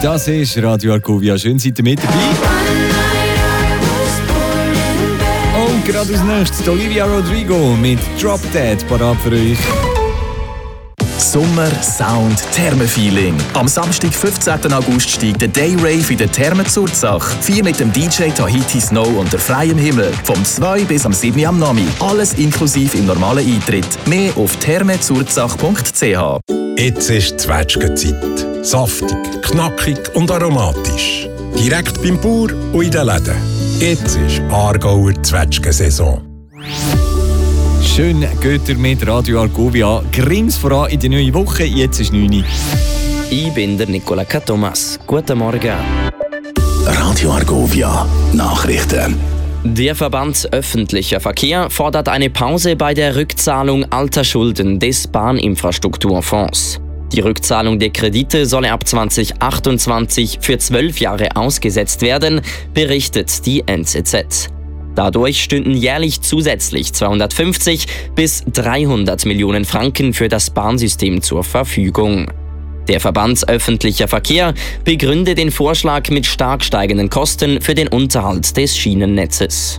Das ist Radio Argovia. Schön, seid ihr mit dabei. Und gerade als nächstes Olivia Rodrigo mit Drop Dead parat für euch. Sommer, Sound, Thermenfeeling. Am Samstag, 15. August, steigt der Day Rave in den Thermen Zurzach. 4 mit dem DJ Tahiti Snow unter freiem Himmel. Vom 2 bis am 7. am Nami. Alles inklusive im normalen Eintritt. Mehr auf thermenzurzach.ch. Jetzt ist Zwetschgenzeit. Saftig, knackig und aromatisch. Direkt beim Bauer und in den Läden. Jetzt ist Aargauer Zwetschgensaison. Schön geht ihr mit Radio Argovia. Grings voran in die neue Woche. Jetzt ist 9 Uhr. Ich bin der Nicola Thomas. Guten Morgen. Radio Argovia. Nachrichten. Der Verband Öffentlicher Verkehr fordert eine Pause bei der Rückzahlung alter Schulden des Bahninfrastrukturfonds. Die Rückzahlung der Kredite solle ab 2028 für 12 Jahre ausgesetzt werden, berichtet die NZZ. Dadurch stünden jährlich zusätzlich 250 bis 300 Millionen Franken für das Bahnsystem zur Verfügung. Der Verband Öffentlicher Verkehr begründet den Vorschlag mit stark steigenden Kosten für den Unterhalt des Schienennetzes.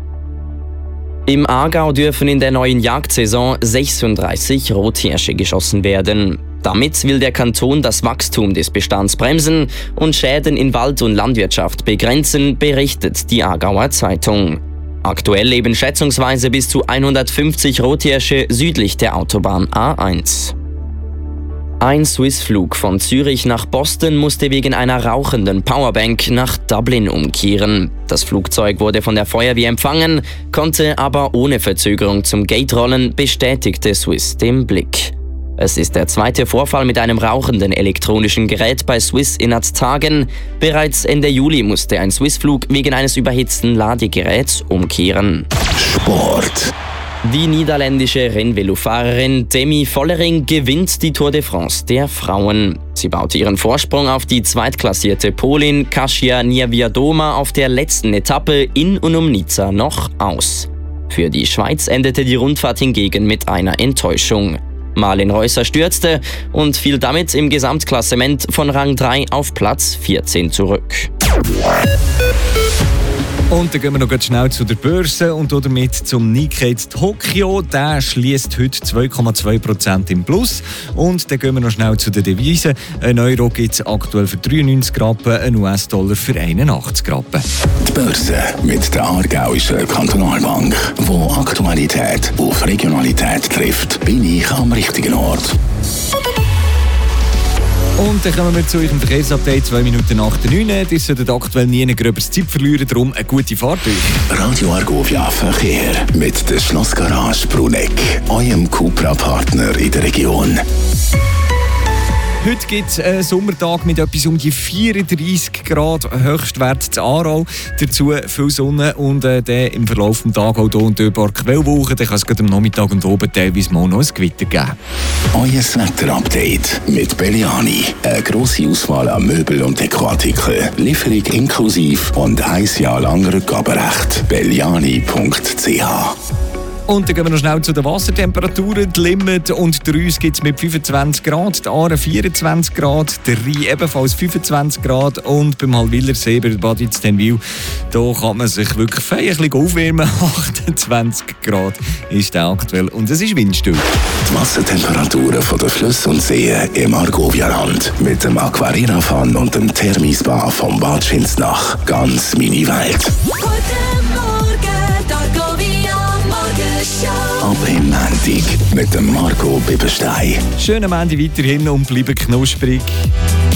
Im Aargau dürfen in der neuen Jagdsaison 36 Rothirsche geschossen werden. Damit will der Kanton das Wachstum des Bestands bremsen und Schäden in Wald und Landwirtschaft begrenzen, berichtet die Aargauer Zeitung. Aktuell leben schätzungsweise bis zu 150 Rothirsche südlich der Autobahn A1. Ein Swiss-Flug von Zürich nach Boston musste wegen einer rauchenden Powerbank nach Dublin umkehren. Das Flugzeug wurde von der Feuerwehr empfangen, konnte aber ohne Verzögerung zum Gate rollen, bestätigte Swiss dem Blick. Es ist der zweite Vorfall mit einem rauchenden elektronischen Gerät bei Swiss innerhalb Tagen. Bereits Ende Juli musste ein Swiss-Flug wegen eines überhitzten Ladegeräts umkehren. Sport. Die niederländische Rennvelofahrerin Demi Vollering gewinnt die Tour de France der Frauen. Sie baute ihren Vorsprung auf die zweitklatzierte Polin Kasia Niewiadoma auf der letzten Etappe in und um Nizza noch aus. Für die Schweiz endete die Rundfahrt hingegen mit einer Enttäuschung. Marlen Reusser stürzte und fiel damit im Gesamtklassement von Rang 3 auf Platz 14 zurück. Und dann gehen wir noch ganz schnell zu der Börse und damit zum Nikkei Tokio. Der schließt heute 2,2% im Plus. Und dann gehen wir noch schnell zu den Devisen. Ein Euro gibt es aktuell für 93 Rappen, ein US-Dollar für 81 Rappen. Die Börse mit der Aargauischen Kantonalbank, wo Aktualität auf Regionalität trifft, bin ich am richtigen Ort. Und dann kommen wir zu eurem Verkehrsupdate 2 Minuten nach der 9. Ihr solltet aktuell nie eine gröberes Zeit verlieren, darum eine gute Fahrt euch. Radio Argovia Verkehr mit der Schlossgarage Bruneck, eurem Cupra-Partner in der Region. Heute gibt es einen Sommertag mit etwas um die 34 Grad Höchstwert zu Aarau. Dazu viel Sonne und dann im Verlauf des Tages auch hier und dort ein paar Quellwolken. Dann kann es gerade am Nachmittag und oben teilweise mal noch ein Gewitter geben. Euer Wetterupdate mit Belliani. Eine grosse Auswahl an Möbel- und Dekoartikeln. Lieferung inklusiv und 1 Jahr lang Rückgaberecht. Belliani.ch. Und dann gehen wir noch schnell zu den Wassertemperaturen. Die Limmat und die Reuss gibt es mit 25 Grad, die Aare 24 Grad, der Rhein ebenfalls 25 Grad und beim Hallwilersee, bei der Bad Tenwil, da kann man sich wirklich fein ein bisschen aufwärmen. 28 Grad ist der aktuell und es ist windstill. Die Wassertemperaturen von den Flüssen und Seen im Argovia-Land mit dem Aquarina-Fun und dem Thermispa vom Bad Schinsnach. Ganz meine Welt. Ab im Montag mit dem Marco Bibberstein. Schönen Montag weiterhin und bleiben knusprig.